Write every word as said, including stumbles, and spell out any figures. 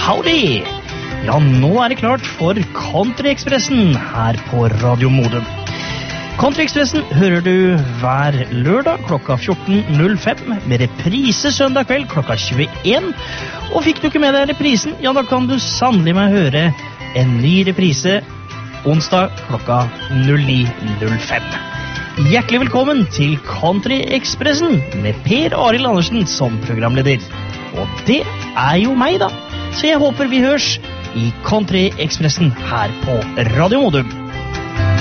howdy! Ja, nå er det klart for Country-Ekspressen her på Radio Modum. Country-Ekspressen hører du hver lørdag klokka fjorten null fem med reprise søndag kveld klokka tjueen. Og fikk du ikke med deg reprisen, ja da kan du sannelig meg høre en ny reprise onsdag klokka null ni null fem. Hjertelig velkommen til Country-Ekspressen med Per Arild Andersen som programleder. Og det er jo meg da, så jeg håper vi hørs i Country-Ekspressen her på Radio Modum.